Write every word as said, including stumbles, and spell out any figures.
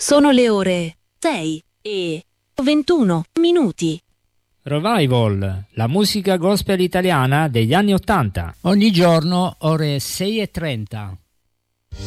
Sono le ore sei e ventuno minuti. Revival, la musica gospel italiana degli anni Ottanta. Ogni giorno ore sei e trenta.